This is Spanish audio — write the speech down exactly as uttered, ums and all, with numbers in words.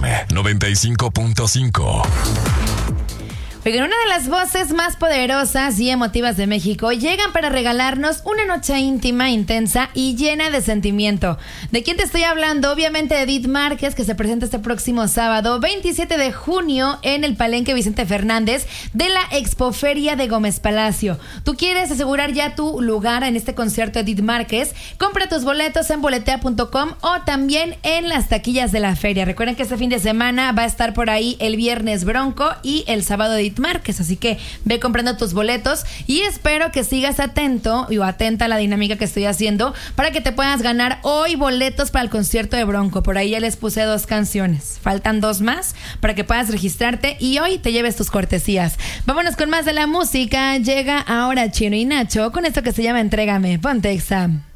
M noventa y cinco punto cinco. Oigan, una de las voces más poderosas y emotivas de México llegan para regalarnos una noche íntima, intensa y llena de sentimiento. ¿De quién te estoy hablando? Obviamente de Edith Márquez, que se presenta este próximo sábado veintisiete de junio en el Palenque Vicente Fernández de la Expoferia de Gómez Palacio. ¿Tú quieres asegurar ya tu lugar en este concierto de Edith Márquez? Compra tus boletos en boletea punto com o también en las taquillas de la feria. Recuerden que este fin de semana va a estar por ahí el viernes Bronco y el sábado Edith Márquez, así que ve comprando tus boletos y espero que sigas atento o atenta a la dinámica que estoy haciendo para que te puedas ganar hoy boletos para el concierto de Bronco. Por ahí ya les puse dos canciones, faltan dos más para que puedas registrarte y hoy te lleves tus cortesías. Vámonos con más de la música. Llega ahora Chino y Nacho con esto que se llama Entrégame. Ponte Exa.